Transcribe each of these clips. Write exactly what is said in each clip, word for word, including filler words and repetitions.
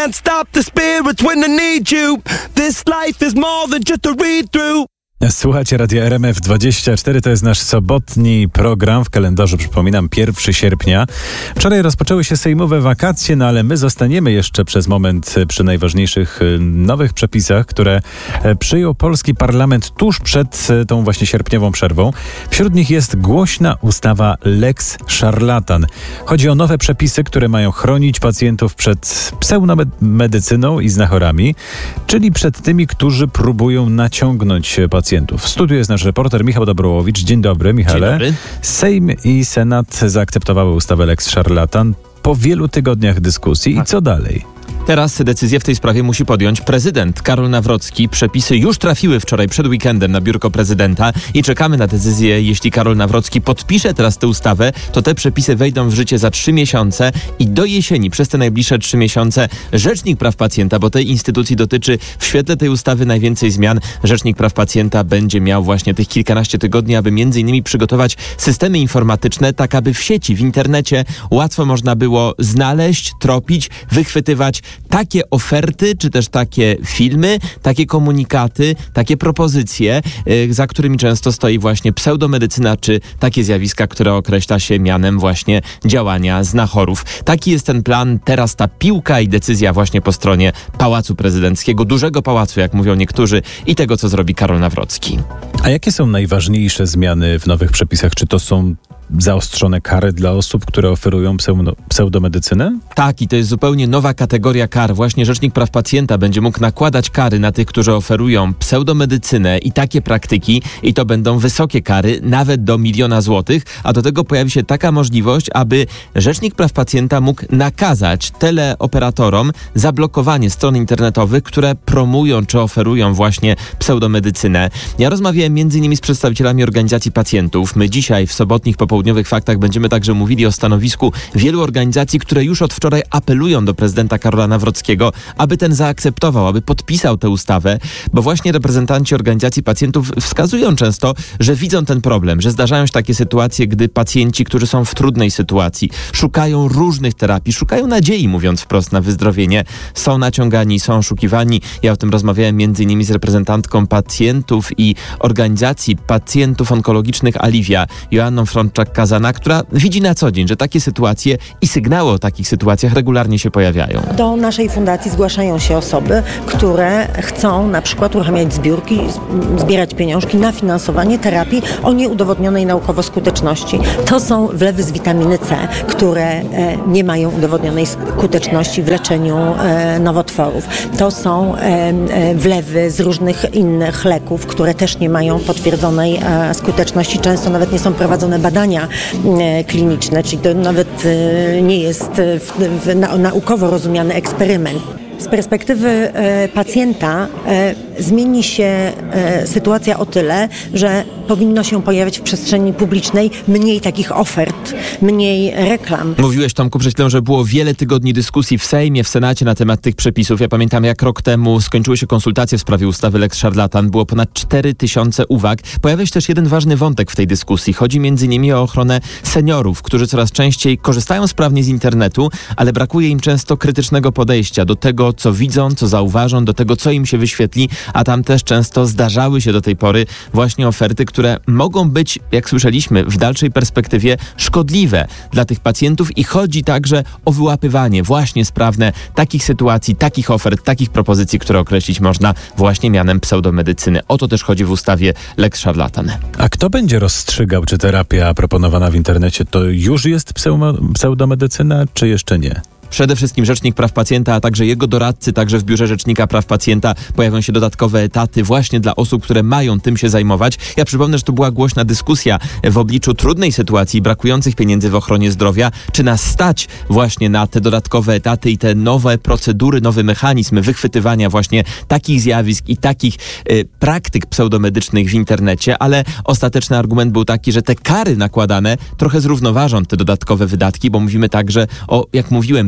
can't stop the spirits when I need you. This life is more than just a read-through. Słuchacie Radia R M F dwadzieścia cztery, to jest nasz sobotni program w kalendarzu, przypominam, pierwszego sierpnia. Wczoraj rozpoczęły się sejmowe wakacje, no ale my zostaniemy jeszcze przez moment przy najważniejszych nowych przepisach, które przyjął polski parlament tuż przed tą właśnie sierpniową przerwą. Wśród nich jest głośna ustawa Lex Szarlatan. Chodzi o nowe przepisy, które mają chronić pacjentów przed pseudomedycyną i znachorami, czyli przed tymi, którzy próbują naciągnąć pacjentów. W studiu jest nasz reporter Michał Dobrołowicz. Dzień dobry, Michale. Dzień dobry. Sejm i Senat zaakceptowały ustawę Lex Szarlatan po wielu tygodniach dyskusji. I co dalej? Teraz decyzję w tej sprawie musi podjąć prezydent Karol Nawrocki. Przepisy już trafiły wczoraj przed weekendem na biurko prezydenta i czekamy na decyzję. Jeśli Karol Nawrocki podpisze teraz tę ustawę, to te przepisy wejdą w życie za trzy miesiące i do jesieni, przez te najbliższe trzy miesiące, Rzecznik Praw Pacjenta, bo tej instytucji dotyczy w świetle tej ustawy najwięcej zmian, Rzecznik Praw Pacjenta będzie miał właśnie tych kilkanaście tygodni, aby między innymi przygotować systemy informatyczne, tak aby w sieci, w internecie łatwo można było znaleźć, tropić, wychwytywać takie oferty, czy też takie filmy, takie komunikaty, takie propozycje, yy, za którymi często stoi właśnie pseudomedycyna, czy takie zjawiska, które określa się mianem właśnie działania znachorów. Taki jest ten plan. Teraz ta piłka i decyzja właśnie po stronie Pałacu Prezydenckiego, dużego pałacu, jak mówią niektórzy, i tego, co zrobi Karol Nawrocki. A jakie są najważniejsze zmiany w nowych przepisach? Czy to są zaostrzone kary dla osób, które oferują pseudo, pseudomedycynę? Tak, i to jest zupełnie nowa kategoria kar. Właśnie Rzecznik Praw Pacjenta będzie mógł nakładać kary na tych, którzy oferują pseudomedycynę i takie praktyki, i to będą wysokie kary, nawet do miliona złotych, a do tego pojawi się taka możliwość, aby Rzecznik Praw Pacjenta mógł nakazać teleoperatorom zablokowanie stron internetowych, które promują czy oferują właśnie pseudomedycynę. Ja rozmawiałem między innymi z przedstawicielami organizacji pacjentów. My dzisiaj w sobotnich popołudniowych południowych faktach będziemy także mówili o stanowisku wielu organizacji, które już od wczoraj apelują do prezydenta Karola Nawrockiego, aby ten zaakceptował, aby podpisał tę ustawę, bo właśnie reprezentanci organizacji pacjentów wskazują często, że widzą ten problem, że zdarzają się takie sytuacje, gdy pacjenci, którzy są w trudnej sytuacji, szukają różnych terapii, szukają nadziei, mówiąc wprost, na wyzdrowienie, są naciągani, są oszukiwani. Ja o tym rozmawiałem między innymi z reprezentantką pacjentów i organizacji pacjentów onkologicznych Aliwia, Joanną Frączak Kazana, która widzi na co dzień, że takie sytuacje i sygnały o takich sytuacjach regularnie się pojawiają. Do naszej fundacji zgłaszają się osoby, które chcą na przykład uruchamiać zbiórki, zbierać pieniążki na finansowanie terapii o nieudowodnionej naukowo skuteczności. To są wlewy z witaminy C, które e, nie mają udowodnionej skuteczności w leczeniu e, nowotworów. To są e, e, wlewy z różnych innych leków, które też nie mają potwierdzonej e, skuteczności. Często nawet nie są prowadzone badania kliniczne, czyli to nawet nie jest w, w, na, naukowo rozumiany eksperyment. Z perspektywy e, pacjenta e, zmieni się e, sytuacja o tyle, że powinno się pojawiać w przestrzeni publicznej mniej takich ofert, mniej reklam. Mówiłeś, Tomku, przed chwilą, że było wiele tygodni dyskusji w Sejmie, w Senacie na temat tych przepisów. Ja pamiętam, jak rok temu skończyły się konsultacje w sprawie ustawy Lex Szarlatan. Było ponad cztery tysiące uwag. Pojawia się też jeden ważny wątek w tej dyskusji. Chodzi między innymi o ochronę seniorów, którzy coraz częściej korzystają sprawnie z internetu, ale brakuje im często krytycznego podejścia do tego, co widzą, co zauważą, do tego, co im się wyświetli, a tam też często zdarzały się do tej pory właśnie oferty, które mogą być, jak słyszeliśmy, w dalszej perspektywie szkodliwe dla tych pacjentów i chodzi także o wyłapywanie właśnie sprawne takich sytuacji, takich ofert, takich propozycji, które określić można właśnie mianem pseudomedycyny. O to też chodzi w ustawie Lex Szarlatan. A kto będzie rozstrzygał, czy terapia proponowana w internecie to już jest pseudomedycyna, czy jeszcze nie? Przede wszystkim Rzecznik Praw Pacjenta, a także jego doradcy, także w Biurze Rzecznika Praw Pacjenta pojawią się dodatkowe etaty właśnie dla osób, które mają tym się zajmować. Ja przypomnę, że to była głośna dyskusja w obliczu trudnej sytuacji, brakujących pieniędzy w ochronie zdrowia, czy nas stać właśnie na te dodatkowe etaty i te nowe procedury, nowy mechanizm wychwytywania właśnie takich zjawisk i takich y, praktyk pseudomedycznych w internecie, ale ostateczny argument był taki, że te kary nakładane trochę zrównoważą te dodatkowe wydatki, bo mówimy także o, jak mówiłem,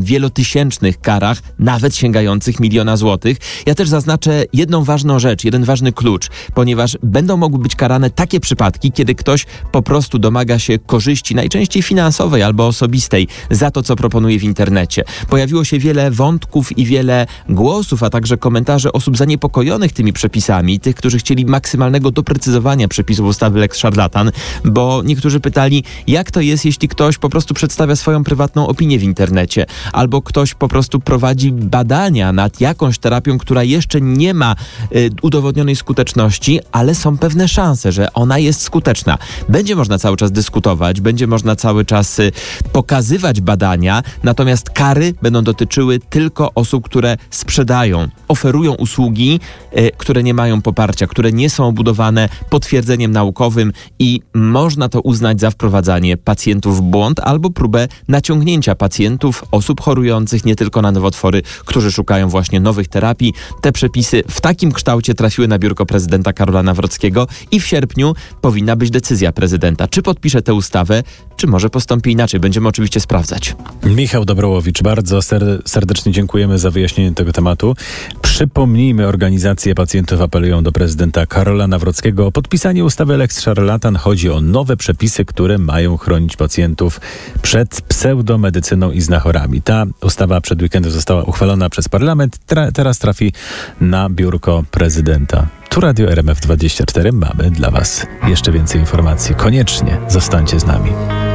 wielotysięcznych karach, nawet sięgających miliona złotych. Ja też zaznaczę jedną ważną rzecz, jeden ważny klucz, ponieważ będą mogły być karane takie przypadki, kiedy ktoś po prostu domaga się korzyści, najczęściej finansowej albo osobistej, za to, co proponuje w internecie. Pojawiło się wiele wątków i wiele głosów, a także komentarzy osób zaniepokojonych tymi przepisami, tych, którzy chcieli maksymalnego doprecyzowania przepisów ustawy Lex Szarlatan, bo niektórzy pytali, jak to jest, jeśli ktoś po prostu przedstawia swoją prywatną opinię w internecie, albo ktoś po prostu prowadzi badania nad jakąś terapią, która jeszcze nie ma y, udowodnionej skuteczności, ale są pewne szanse, że ona jest skuteczna. Będzie można cały czas dyskutować, będzie można cały czas y, pokazywać badania, natomiast kary będą dotyczyły tylko osób, które sprzedają, oferują usługi, y, które nie mają poparcia, które nie są obudowane potwierdzeniem naukowym i można to uznać za wprowadzanie pacjentów w błąd albo próbę naciągnięcia pacjentów, osób chorujących nie tylko na nowotwory, którzy szukają właśnie nowych terapii. Te przepisy w takim kształcie trafiły na biurko prezydenta Karola Nawrockiego i w sierpniu powinna być decyzja prezydenta, czy podpisze tę ustawę, czy może postąpi inaczej. Będziemy oczywiście sprawdzać. Michał Dobrołowicz, bardzo ser- serdecznie dziękujemy za wyjaśnienie tego tematu. Przypomnijmy, organizacje pacjentów apelują do prezydenta Karola Nawrockiego o podpisanie ustawy Lex Szarlatan. Chodzi o nowe przepisy, które mają chronić pacjentów przed pseudomedycyną i znachorami. Ta ustawa przed weekendem została uchwalona przez parlament, tra- teraz trafi na biurko prezydenta. Tu Radio R M F dwadzieścia cztery. Mamy dla Was jeszcze więcej informacji. Koniecznie zostańcie z nami.